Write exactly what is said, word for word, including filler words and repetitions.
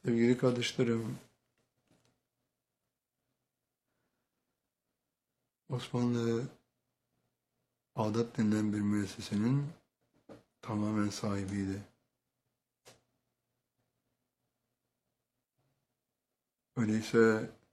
Sevgili kardeşlerim, Osmanlı Adat denilen bir müessesenin tamamen sahibiydi. Öyleyse